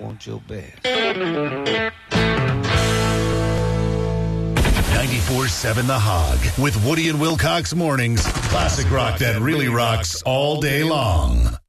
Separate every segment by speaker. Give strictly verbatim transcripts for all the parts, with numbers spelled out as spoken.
Speaker 1: want your best.
Speaker 2: ninety-four seven The Hog with Woody and Wilcox Mornings. Classic rock that really rocks all day long.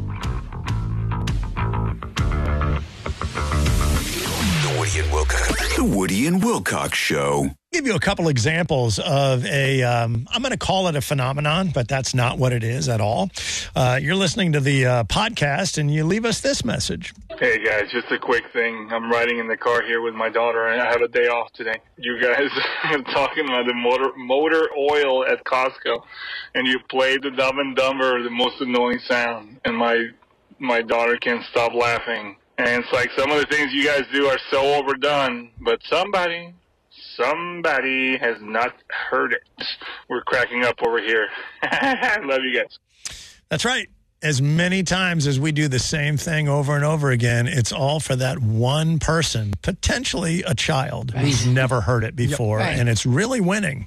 Speaker 3: The Woody and Wilcox. The Woody and Wilcox Show.
Speaker 4: Give you a couple examples of a, um, I'm going to call it a phenomenon, but that's not what it is at all. Uh, you're listening to the uh, podcast, and you leave us this message.
Speaker 5: Hey, guys, just a quick thing. I'm riding in the car here with my daughter, and I have a day off today. You guys are talking about the motor motor oil at Costco, and you played the Dumb and Dumber, the most annoying sound, and my my daughter can't stop laughing. And it's like some of the things you guys do are so overdone, but somebody... Somebody has not heard it. We're cracking up over here. Love you guys.
Speaker 4: That's right. As many times as we do the same thing over and over again, it's all for that one person, potentially a child, right, who's never heard it before, yep, right, and it's really winning.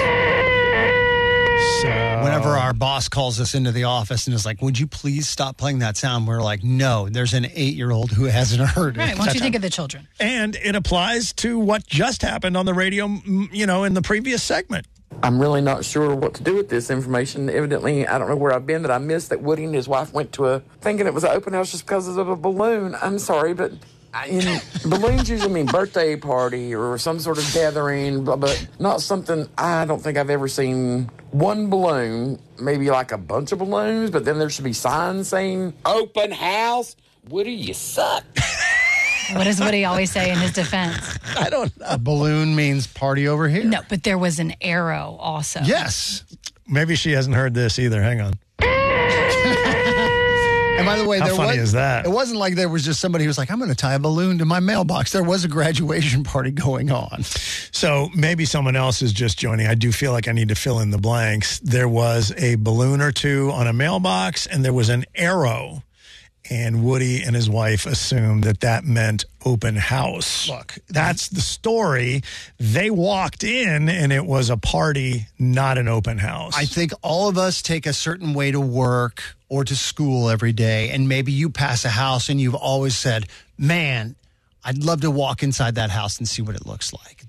Speaker 6: So, whenever our boss calls us into the office and is like, would you please stop playing that sound? We're like, no, there's an eight-year-old who hasn't heard it.
Speaker 7: Right, why don't you think of the children?
Speaker 4: And it applies to what just happened on the radio, you know, in the previous segment.
Speaker 8: I'm really not sure what to do with this information. Evidently, I don't know where I've been, that I missed that Woody and his wife went to a, thinking it was an open house just because of a balloon. I'm sorry, but... In, balloons usually mean birthday party or some sort of gathering, but not something. I don't think I've ever seen one balloon, maybe like a bunch of balloons, but then there should be signs saying open house. Woody, you suck.
Speaker 7: What does Woody always say in his defense?
Speaker 6: I don't know. A balloon means party over here.
Speaker 7: No, but there was an arrow also.
Speaker 6: Yes.
Speaker 4: Maybe she hasn't heard this either. Hang on.
Speaker 6: And by the way,
Speaker 4: How
Speaker 6: there
Speaker 4: funny
Speaker 6: was,
Speaker 4: is that?
Speaker 6: It wasn't like there was just somebody who was like, I'm going to tie a balloon to my mailbox. There was a graduation party going on.
Speaker 4: So maybe someone else is just joining. I do feel like I need to fill in the blanks. There was a balloon or two on a mailbox, and there was an arrow. And Woody and his wife assumed that that meant open house. Look, that's the story. They walked in, and it was a party, not an open house.
Speaker 6: I think all of us take a certain way to work or to school every day, and maybe you pass a house and you've always said, man, I'd love to walk inside that house and see what it looks like.